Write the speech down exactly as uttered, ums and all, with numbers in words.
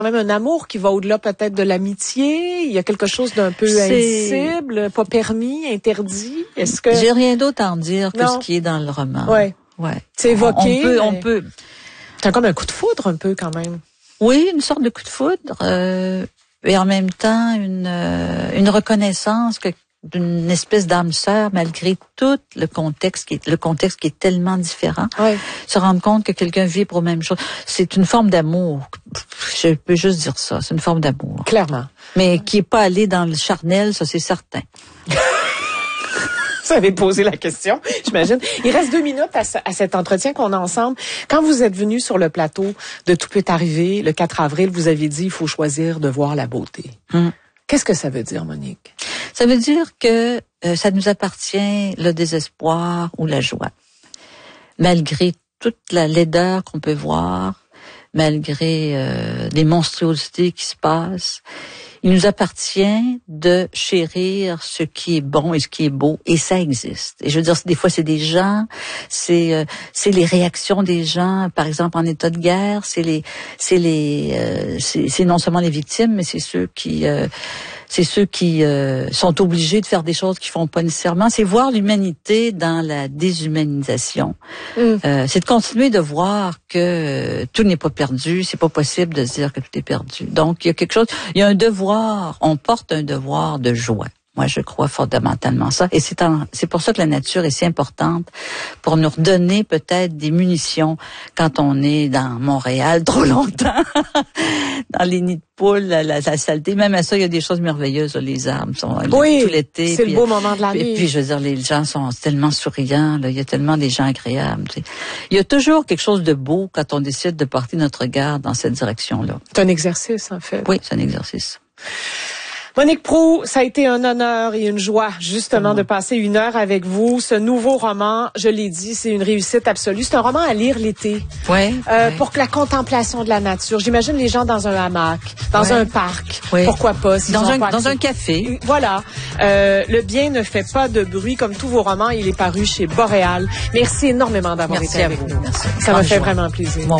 même un amour qui va au-delà peut-être de l'amitié. Il y a quelque chose d'un peu indicible, pas permis, interdit. Est-ce que j'ai rien d'autre à en dire que non. ce qui est dans le roman. Ouais, ouais. C'est évoqué. On peut, mais... on peut. C'est comme un coup de foudre un peu quand même. Oui, une sorte de coup de foudre, euh, et en même temps une euh, une reconnaissance que d'une espèce d'âme sœur malgré tout le contexte qui est le contexte qui est tellement différent. Ouais. Se rendre compte que quelqu'un vit pour la même chose, c'est une forme d'amour. Je peux juste dire ça, c'est une forme d'amour. Clairement. Mais qui est pas allé dans le charnel, ça c'est certain. Vous avez posé la question, j'imagine. Il reste deux minutes à, ce, à cet entretien qu'on a ensemble. Quand vous êtes venu sur le plateau de Tout peut arriver, le quatre avril, vous avez dit il faut choisir de voir la beauté. Hum. Qu'est-ce que ça veut dire, Monique? Ça veut dire que euh, ça nous appartient le désespoir ou la joie. Malgré toute la laideur qu'on peut voir, malgré euh, les monstruosités qui se passent, il nous appartient de chérir ce qui est bon et ce qui est beau, et ça existe. Et je veux dire, des fois, c'est des gens, c'est euh, c'est les réactions des gens, par exemple en état de guerre, c'est les c'est les euh, c'est, c'est non seulement les victimes, mais c'est ceux qui euh, c'est ceux qui euh, sont obligés de faire des choses qu'ils font pas nécessairement. C'est voir l'humanité dans la déshumanisation. Mm. Euh, c'est de continuer de voir que euh, tout n'est pas perdu. C'est pas possible de se dire que tout est perdu. Donc il y a quelque chose, il y a un devoir. On porte un devoir de joie. Moi, je crois fondamentalement ça. Et c'est, en, c'est pour ça que la nature est si importante, pour nous redonner peut-être des munitions quand on est dans Montréal trop longtemps, dans les nids de poules, la, la, la saleté. Même à ça, il y a des choses merveilleuses. Les arbres sont oui, tout l'été. C'est puis, le beau moment de l'année. Et puis, je veux dire, les gens sont tellement souriants. Là, il y a tellement des gens agréables. Tu sais. Il y a toujours quelque chose de beau quand on décide de porter notre regard dans cette direction-là. C'est un exercice, en fait. Oui, c'est un exercice. Monique Proulx, ça a été un honneur et une joie, justement, mmh. de passer une heure avec vous. Ce nouveau roman, je l'ai dit, c'est une réussite absolue. C'est un roman à lire l'été. Ouais, euh, ouais. Pour que la contemplation de la nature. J'imagine les gens dans un hamac, dans ouais. un parc. Ouais. Pourquoi pas? Dans un, dans un café. Voilà. Euh, le bien ne fait pas de bruit, comme tous vos romans. Il est paru chez Boréal. Merci énormément d'avoir Merci été à avec vous. nous. Merci. Ça m'a fait joie. vraiment plaisir. Moi